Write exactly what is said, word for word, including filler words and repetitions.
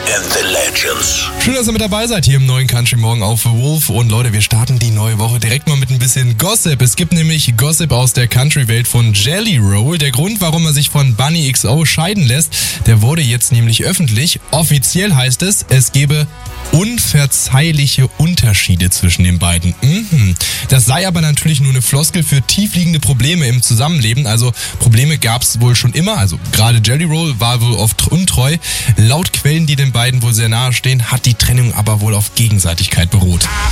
and the Legends. Schön, dass ihr mit dabei seid hier im neuen Country Morgen auf The Wolf. Und Leute, wir starten die neue Woche direkt mal mit ein bisschen Gossip. Es gibt nämlich Gossip aus der Country-Welt von Jelly Roll. Der Grund, warum er sich von Bunny X O scheiden lässt, der wurde jetzt nämlich öffentlich. Offiziell heißt es, es gebe unverzeihliche Unterschiede zwischen den beiden. Mhm. Das sei aber natürlich nur eine Floskel für tiefliegende Probleme im Zusammenleben. Also Probleme gab es wohl schon immer. Also gerade Jelly Roll war wohl oft untreu. Laut Quellen, die den beiden wohl sehr nahe stehen, hat die Trennung aber wohl auf Gegenseitigkeit beruht.